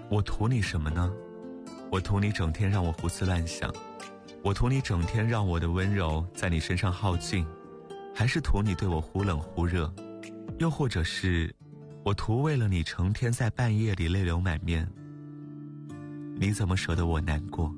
我图你什么呢？我图你整天让我胡思乱想，我图你整天让我的温柔在你身上耗尽，还是图你对我忽冷忽热？又或者是我图为了你成天在半夜里泪流满面？你怎么舍得我难过？